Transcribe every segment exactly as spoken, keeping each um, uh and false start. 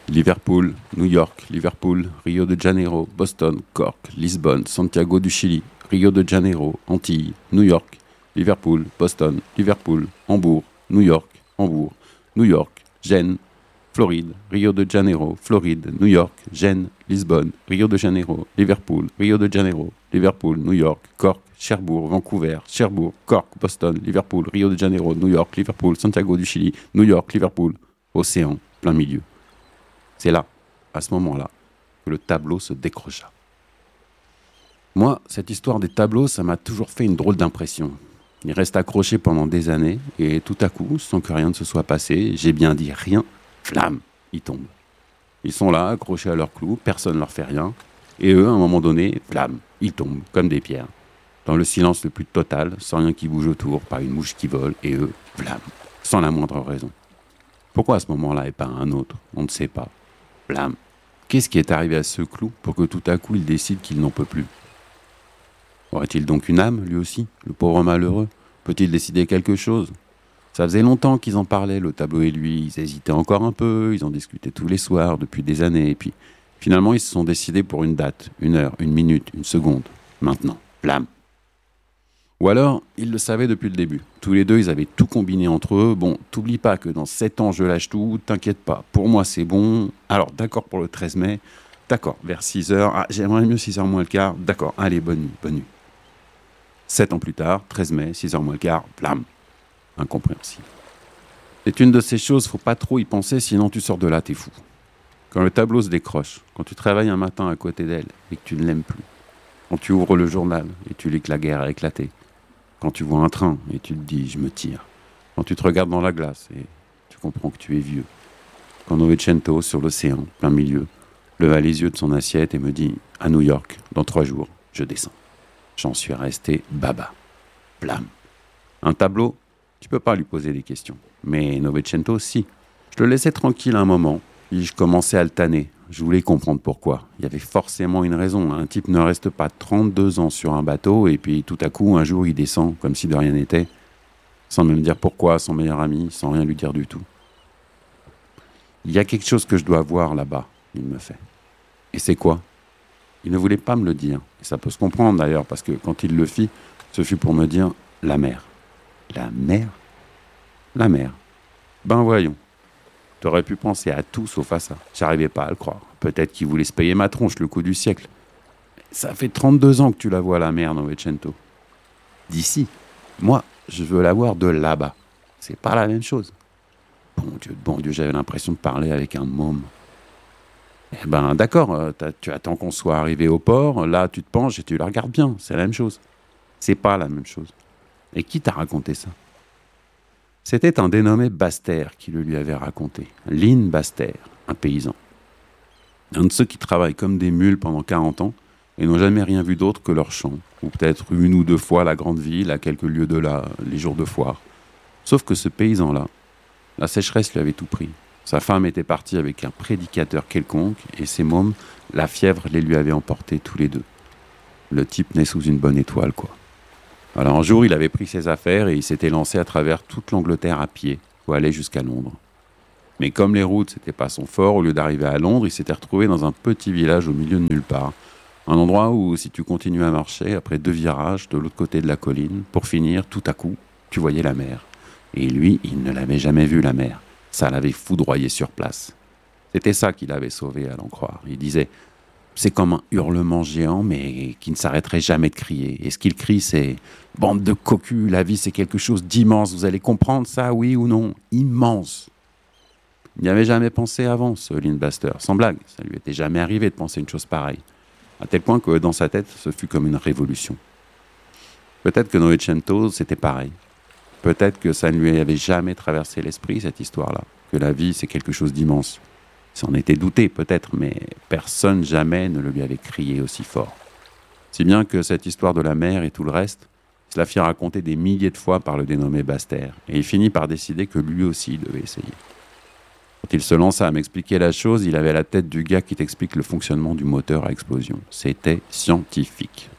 Liverpool, New York, Liverpool, Rio de Janeiro, Boston, Cork, Lisbonne, Santiago du Chili, Rio de Janeiro, Antilles, New York, Liverpool, Boston, Liverpool, Hambourg, New York, Hambourg, New York, Gênes, Floride, Rio de Janeiro, Floride, New York, Gênes, Lisbonne, Rio de Janeiro, Liverpool, Rio de Janeiro, Liverpool, New York, Cork, Cherbourg, Vancouver, Cherbourg, Cork, Boston, Liverpool, Rio de Janeiro, New York, Liverpool, Santiago du Chili, New York, Liverpool, océan, plein milieu. C'est là, à ce moment-là, que le tableau se décrocha. Moi, cette histoire des tableaux, ça m'a toujours fait une drôle d'impression. Il reste accroché pendant des années, et tout à coup, sans que rien ne se soit passé, j'ai bien dit rien, flamme, ils tombent. Ils sont là, accrochés à leur clou, personne ne leur fait rien, et eux, à un moment donné, flamme, ils tombent, comme des pierres. Dans le silence le plus total, sans rien qui bouge autour, pas une mouche qui vole, et eux, flamme, sans la moindre raison. Pourquoi à ce moment-là et pas à un autre? On ne sait pas. Blam. Qu'est-ce qui est arrivé à ce clou pour que tout à coup il décide qu'il n'en peut plus? Aurait-il donc une âme, lui aussi, le pauvre malheureux? Peut-il décider quelque chose? Ça faisait longtemps qu'ils en parlaient, le tableau et lui. Ils hésitaient encore un peu, ils en discutaient tous les soirs, depuis des années. Et puis, finalement, ils se sont décidés pour une date, une heure, une minute, une seconde. Maintenant. Blam. Ou alors, ils le savaient depuis le début. Tous les deux, ils avaient tout combiné entre eux. Bon, t'oublies pas que dans sept ans, je lâche tout. T'inquiète pas, pour moi, c'est bon. Alors, d'accord pour le treize mai. D'accord, vers six heures. Ah, j'aimerais mieux six heures moins le quart. D'accord, allez, bonne nuit, bonne nuit. sept ans plus tard, treize mai, six heures moins le quart. Blam. Incompréhensible. C'est une de ces choses, faut pas trop y penser, sinon tu sors de là, t'es fou. Quand le tableau se décroche, quand tu travailles un matin à côté d'elle et que tu ne l'aimes plus. Quand tu ouvres le journal et tu lis que la guerre a éclaté. Quand tu vois un train et tu te dis « je me tire ». Quand tu te regardes dans la glace et tu comprends que tu es vieux. Quand Novecento, sur l'océan, plein milieu, leva les yeux de son assiette et me dit « à New York, dans trois jours, je descends ». J'en suis resté baba. Blam. Un tableau, tu peux pas lui poser des questions. Mais Novecento, si. Je le laissais tranquille un moment, puis je commençais à le tanner. Je voulais comprendre pourquoi. Il y avait forcément une raison. Un type ne reste pas trente-deux ans sur un bateau et puis tout à coup, un jour, il descend comme si de rien n'était, sans même dire pourquoi à son meilleur ami, sans rien lui dire du tout. Il y a quelque chose que je dois voir là-bas, il me fait. Et c'est quoi? Il ne voulait pas me le dire. Et ça peut se comprendre d'ailleurs, parce que quand il le fit, ce fut pour me dire la mer. La mer? La mer. Ben voyons. T'aurais pu penser à tout sauf à ça. J'arrivais pas à le croire. Peut-être qu'il voulait se payer ma tronche le coup du siècle. Ça fait trente-deux ans que tu la vois, la mer, Novecento. D'ici. Moi, je veux la voir de là-bas. C'est pas la même chose. Bon Dieu, bon Dieu, j'avais l'impression de parler avec un môme. Eh ben, d'accord, tu attends qu'on soit arrivé au port, là, tu te penches et tu la regardes bien. C'est la même chose. C'est pas la même chose. Et qui t'a raconté ça? C'était un dénommé Baster qui le lui avait raconté. Lynn Baster, un paysan. Un de ceux qui travaillent comme des mules pendant quarante ans et n'ont jamais rien vu d'autre que leur champ, ou peut-être une ou deux fois la grande ville, à quelques lieues de là, les jours de foire. Sauf que ce paysan-là, la sécheresse lui avait tout pris. Sa femme était partie avec un prédicateur quelconque et ses mômes, la fièvre les lui avait emportés tous les deux. Le type naît sous une bonne étoile, quoi. Alors un jour, il avait pris ses affaires et il s'était lancé à travers toute l'Angleterre à pied, pour aller jusqu'à Londres. Mais comme les routes, c'était pas son fort, au lieu d'arriver à Londres, il s'était retrouvé dans un petit village au milieu de nulle part. Un endroit où, si tu continuais à marcher, après deux virages, de l'autre côté de la colline, pour finir, tout à coup, tu voyais la mer. Et lui, il ne l'avait jamais vue, la mer. Ça l'avait foudroyé sur place. C'était ça qui l'avait sauvé, à l'en croire. Il disait... C'est comme un hurlement géant, mais qui ne s'arrêterait jamais de crier. Et ce qu'il crie, c'est « Bande de cocus, la vie, c'est quelque chose d'immense. Vous allez comprendre ça, oui ou non? Immense !» Il n'y avait jamais pensé avant, ce Lynn Baster. Sans blague, ça lui était jamais arrivé de penser une chose pareille. À tel point que, dans sa tête, ce fut comme une révolution. Peut-être que Novecento, c'était pareil. Peut-être que ça ne lui avait jamais traversé l'esprit, cette histoire-là. Que la vie, c'est quelque chose d'immense. Il s'en était douté peut-être, mais personne jamais ne le lui avait crié aussi fort. Si bien que cette histoire de la mer et tout le reste, se la fit raconter des milliers de fois par le dénommé Baster, et il finit par décider que lui aussi devait essayer. Quand il se lança à m'expliquer la chose, il avait la tête du gars qui t'explique le fonctionnement du moteur à explosion. C'était scientifique.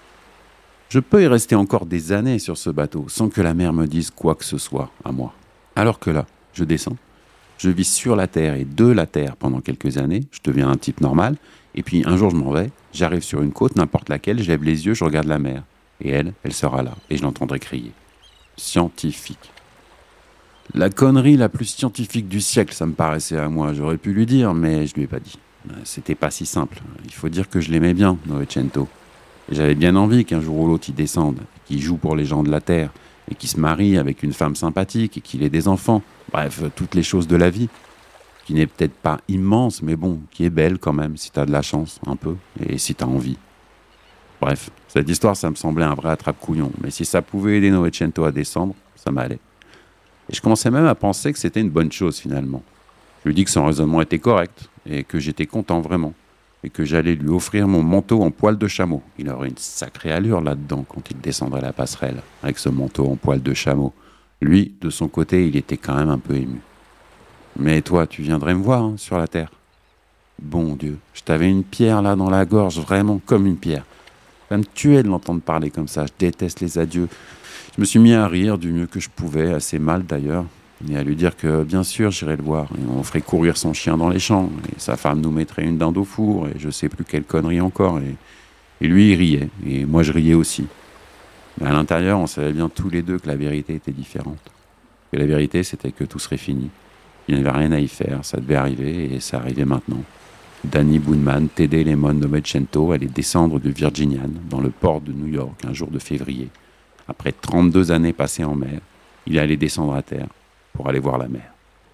Je peux y rester encore des années sur ce bateau, sans que la mer me dise quoi que ce soit à moi. Alors que là, je descends, Je vis sur la Terre et de la Terre pendant quelques années, je deviens un type normal, et puis un jour je m'en vais, j'arrive sur une côte, n'importe laquelle, je lève les yeux, je regarde la mer. Et elle, elle sera là, et je l'entendrai crier. Scientifique. La connerie la plus scientifique du siècle, ça me paraissait à moi, j'aurais pu lui dire, mais je lui ai pas dit. C'était pas si simple. Il faut dire que je l'aimais bien, Novecento. Et j'avais bien envie qu'un jour ou l'autre il descende, qu'il joue pour les gens de la Terre, et qu'il se marie avec une femme sympathique, et qu'il ait des enfants. Bref, toutes les choses de la vie. Qui n'est peut-être pas immense, mais bon, qui est belle quand même, si t'as de la chance, un peu, et si t'as envie. Bref, cette histoire, ça me semblait un vrai attrape-couillon, mais si ça pouvait aider Novecento à descendre, ça m'allait. Et je commençais même à penser que c'était une bonne chose, finalement. Je lui dis que son raisonnement était correct, et que j'étais content vraiment, et que j'allais lui offrir mon manteau en poil de chameau. Il aurait une sacrée allure là-dedans quand il descendrait la passerelle, avec ce manteau en poil de chameau. Lui, de son côté, il était quand même un peu ému. Mais toi, tu viendrais me voir, hein, sur la terre. Bon Dieu, je t'avais une pierre là dans la gorge, vraiment comme une pierre. Ça me tuait de l'entendre parler comme ça, je déteste les adieux. Je me suis mis à rire du mieux que je pouvais, assez mal d'ailleurs, et à lui dire que bien sûr j'irais le voir, et on ferait courir son chien dans les champs, et sa femme nous mettrait une dinde au four, et je sais plus quelle connerie encore, et, et lui il riait, et moi je riais aussi. Mais à l'intérieur, on savait bien tous les deux que la vérité était différente. Que la vérité, c'était que tout serait fini. Il n'y avait rien à y faire, ça devait arriver, et ça arrivait maintenant. Danny Boonman, Teddy Lemon Novecento allait descendre du Virginian dans le port de New York un jour de février. Après trente-deux années passées en mer, il allait descendre à terre pour aller voir la mer.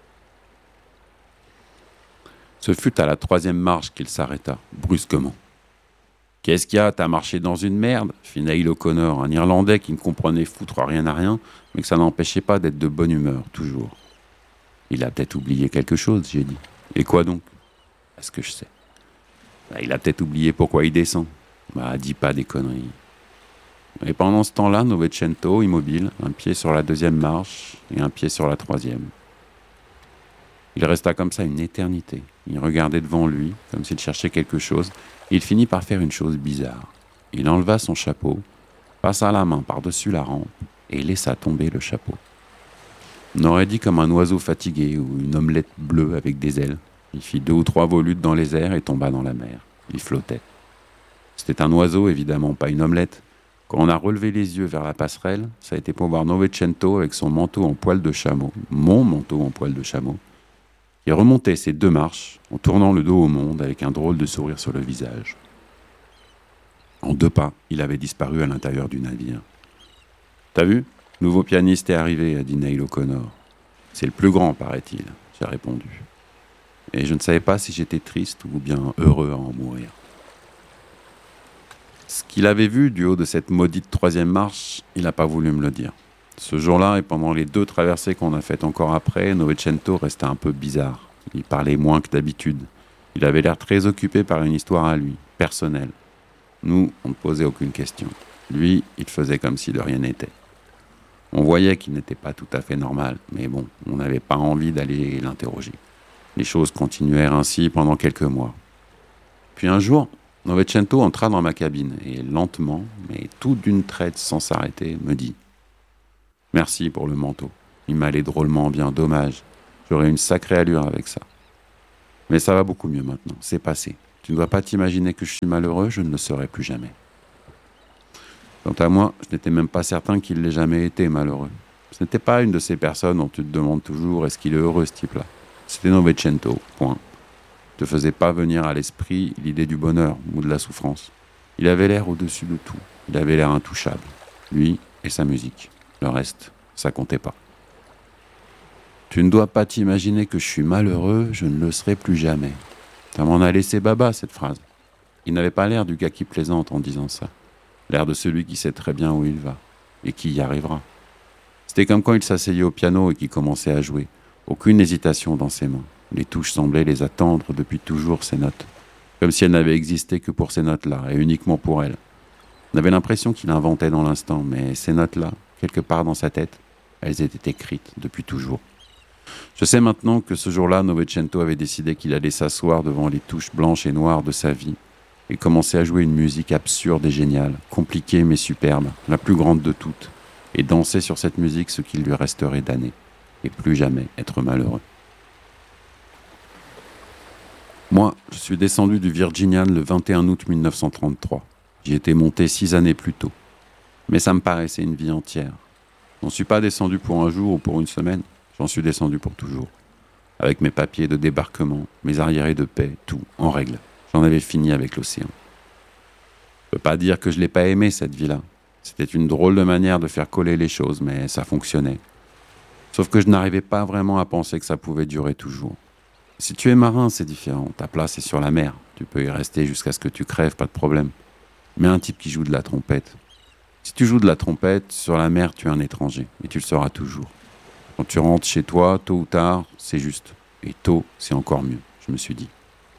Ce fut à la troisième marche qu'il s'arrêta, brusquement. « Qu'est-ce qu'il y a, t'as marché dans une merde ?» fit Neil O'Connor, un Irlandais qui ne comprenait foutre rien à rien, mais que ça n'empêchait pas d'être de bonne humeur, toujours. « Il a peut-être oublié quelque chose, j'ai dit. »« Et quoi donc ?»« Est-ce que je sais. » Bah, il a peut-être oublié pourquoi il descend. Bah, dis pas des conneries. Et pendant ce temps-là, Novecento, immobile, un pied sur la deuxième marche et un pied sur la troisième. Il resta comme ça une éternité. Il regardait devant lui, comme s'il cherchait quelque chose. Il finit par faire une chose bizarre. Il enleva son chapeau, passa la main par-dessus la rampe et laissa tomber le chapeau. On aurait dit comme un oiseau fatigué ou une omelette bleue avec des ailes. Il fit deux ou trois volutes dans les airs et tomba dans la mer. Il flottait. C'était un oiseau, évidemment, pas une omelette. Quand on a relevé les yeux vers la passerelle, ça a été pour voir Novecento avec son manteau en poil de chameau, mon manteau en poil de chameau, qui remontait ses deux marches en tournant le dos au monde avec un drôle de sourire sur le visage. En deux pas, il avait disparu à l'intérieur du navire. « T'as vu ? Nouveau pianiste est arrivé, a dit Neil O'Connor. C'est le plus grand, paraît-il, j'ai répondu. Et je ne savais pas si j'étais triste ou bien heureux à en mourir. Ce qu'il avait vu du haut de cette maudite troisième marche, il n'a pas voulu me le dire. Ce jour-là, et pendant les deux traversées qu'on a faites encore après, Novecento restait un peu bizarre. Il parlait moins que d'habitude. Il avait l'air très occupé par une histoire à lui, personnelle. Nous, on ne posait aucune question. Lui, il faisait comme si de rien n'était. On voyait qu'il n'était pas tout à fait normal, mais bon, on n'avait pas envie d'aller l'interroger. Les choses continuèrent ainsi pendant quelques mois. Puis un jour, Novecento entra dans ma cabine et lentement, mais tout d'une traite sans s'arrêter, me dit « Merci pour le manteau. Il m'allait drôlement bien, dommage. J'aurais une sacrée allure avec ça. Mais ça va beaucoup mieux maintenant, c'est passé. Tu ne dois pas t'imaginer que je suis malheureux, je ne le serai plus jamais. » Quant à moi, je n'étais même pas certain qu'il l'ait jamais été malheureux. Ce n'était pas une de ces personnes dont tu te demandes toujours « Est-ce qu'il est heureux, ce type-là ?» C'était Novecento, point. Ne te faisait pas venir à l'esprit l'idée du bonheur ou de la souffrance. Il avait l'air au-dessus de tout. Il avait l'air intouchable. Lui et sa musique. Le reste, ça comptait pas. Tu ne dois pas t'imaginer que je suis malheureux, je ne le serai plus jamais. Ça m'en a laissé baba, cette phrase. Il n'avait pas l'air du gars qui plaisante en disant ça. L'air de celui qui sait très bien où il va. Et qui y arrivera. C'était comme quand il s'asseyait au piano et qu'il commençait à jouer. Aucune hésitation dans ses mains. Les touches semblaient les attendre depuis toujours, ces notes. Comme si elles n'avaient existé que pour ces notes-là, et uniquement pour elles. On avait l'impression qu'il inventait dans l'instant, mais ces notes-là, quelque part dans sa tête, elles étaient écrites depuis toujours. Je sais maintenant que ce jour-là, Novecento avait décidé qu'il allait s'asseoir devant les touches blanches et noires de sa vie et commencer à jouer une musique absurde et géniale, compliquée mais superbe, la plus grande de toutes, et danser sur cette musique ce qu'il lui resterait d'années, et plus jamais être malheureux. Moi, je suis descendu du Virginian le vingt et un août mille neuf cent trente-trois. J'y étais monté six années plus tôt. Mais ça me paraissait une vie entière. J'en suis pas descendu pour un jour ou pour une semaine, j'en suis descendu pour toujours. Avec mes papiers de débarquement, mes arriérés de paix, tout en règle. J'en avais fini avec l'océan. Je peux pas dire que je l'ai pas aimé, cette vie-là. C'était une drôle de manière de faire coller les choses, mais ça fonctionnait. Sauf que je n'arrivais pas vraiment à penser que ça pouvait durer toujours. Si tu es marin, c'est différent. Ta place est sur la mer. Tu peux y rester jusqu'à ce que tu crèves, pas de problème. Mais un type qui joue de la trompette. Si tu joues de la trompette, sur la mer, tu es un étranger. Et tu le seras toujours. Quand tu rentres chez toi, tôt ou tard, c'est juste. Et tôt, c'est encore mieux, je me suis dit.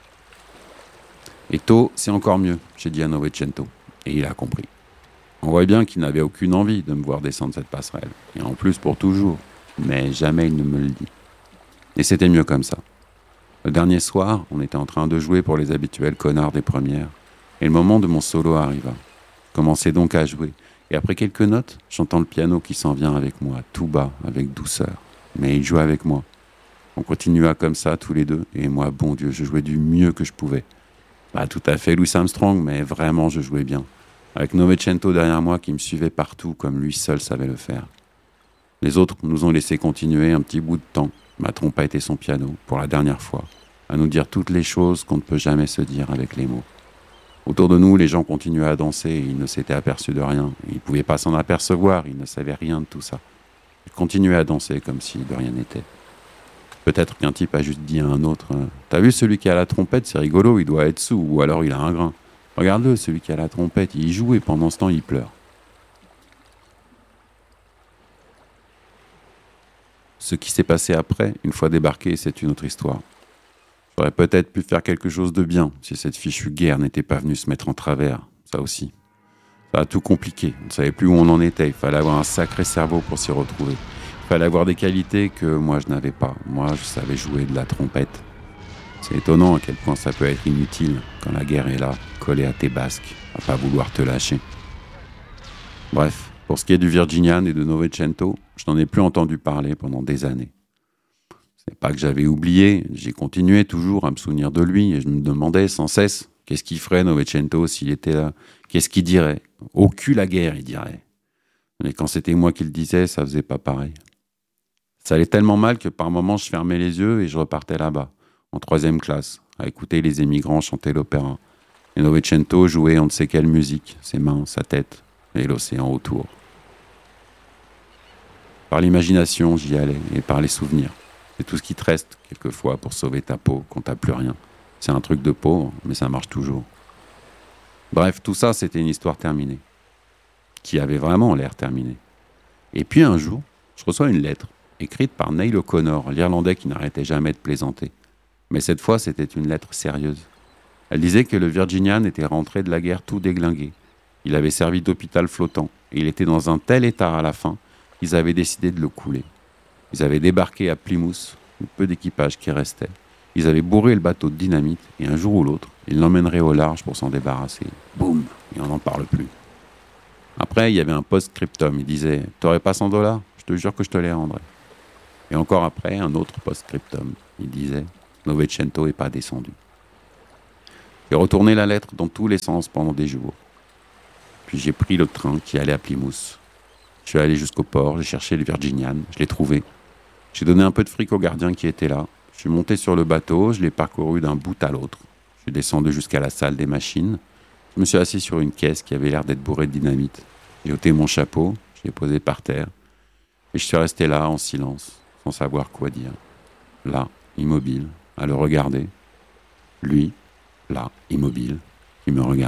Et tôt, c'est encore mieux, j'ai dit à Novecento. Et il a compris. On voit bien qu'il n'avait aucune envie de me voir descendre cette passerelle. Et en plus pour toujours. Mais jamais il ne me le dit. Et c'était mieux comme ça. Le dernier soir, on était en train de jouer pour les habituels connards des premières, et le moment de mon solo arriva. Je commençais donc à jouer, et après quelques notes, j'entends le piano qui s'en vient avec moi, tout bas, avec douceur. Mais il jouait avec moi. On continua comme ça, tous les deux, et moi, bon Dieu, je jouais du mieux que je pouvais. Pas tout à fait Louis Armstrong, mais vraiment, je jouais bien. Avec Novecento derrière moi qui me suivait partout, comme lui seul savait le faire. Les autres nous ont laissé continuer un petit bout de temps, ma trompette et son piano, pour la dernière fois, à nous dire toutes les choses qu'on ne peut jamais se dire avec les mots. Autour de nous, les gens continuaient à danser et ils ne s'étaient aperçus de rien. Ils ne pouvaient pas s'en apercevoir, ils ne savaient rien de tout ça. Ils continuaient à danser comme si de rien n'était. Peut-être qu'un type a juste dit à un autre « T'as vu celui qui a la trompette, c'est rigolo, il doit être sous, ou alors il a un grain. Regarde-le, celui qui a la trompette, il joue et pendant ce temps, il pleure. » Ce qui s'est passé après, une fois débarqué, c'est une autre histoire. J'aurais peut-être pu faire quelque chose de bien si cette fichue guerre n'était pas venue se mettre en travers, ça aussi. Ça a tout compliqué, on ne savait plus où on en était, il fallait avoir un sacré cerveau pour s'y retrouver. Il fallait avoir des qualités que moi je n'avais pas. Moi je savais jouer de la trompette. C'est étonnant à quel point ça peut être inutile quand la guerre est là, collée à tes basques, à pas vouloir te lâcher. Bref, pour ce qui est du Virginian et de Novecento, je n'en ai plus entendu parler pendant des années. C'est pas que j'avais oublié, j'ai continué toujours à me souvenir de lui et je me demandais sans cesse qu'est-ce qu'il ferait Novecento s'il était là, qu'est-ce qu'il dirait. Au cul la guerre, il dirait. Mais quand c'était moi qui le disais, ça faisait pas pareil. Ça allait tellement mal que par moments je fermais les yeux et je repartais là-bas, en troisième classe, à écouter les émigrants chanter l'opéra. Et Novecento jouait on ne sait quelle musique, ses mains, sa tête et l'océan autour. Par l'imagination, j'y allais et par les souvenirs. C'est tout ce qui te reste, quelquefois, pour sauver ta peau quand t'as plus rien. C'est un truc de pauvre, mais ça marche toujours. Bref, tout ça, c'était une histoire terminée. Qui avait vraiment l'air terminée. Et puis un jour, je reçois une lettre, écrite par Neil O'Connor, l'Irlandais qui n'arrêtait jamais de plaisanter. Mais cette fois, c'était une lettre sérieuse. Elle disait que le Virginian était rentré de la guerre tout déglingué. Il avait servi d'hôpital flottant, et il était dans un tel état à la fin qu'ils avaient décidé de le couler. Ils avaient débarqué à Plymouth, le peu d'équipage qui restait. Ils avaient bourré le bateau de dynamite, et un jour ou l'autre, ils l'emmèneraient au large pour s'en débarrasser. Boum, et on n'en parle plus. Après, il y avait un post-scriptum. Il disait « T'aurais pas cent dollars ? Je te jure que je te les rendrai. » Et encore après, un autre post-scriptum. Il disait « Novecento est pas descendu. » J'ai retourné la lettre dans tous les sens pendant des jours. Puis j'ai pris le train qui allait à Plymouth. Je suis allé jusqu'au port, j'ai cherché le Virginian, je l'ai trouvé. J'ai donné un peu de fric au gardien qui était là. Je suis monté sur le bateau, je l'ai parcouru d'un bout à l'autre. Je suis descendu jusqu'à la salle des machines. Je me suis assis sur une caisse qui avait l'air d'être bourrée de dynamite. J'ai ôté mon chapeau, je l'ai posé par terre. Et je suis resté là, en silence, sans savoir quoi dire. Là, immobile, à le regarder. Lui, là, immobile, qui me regardait.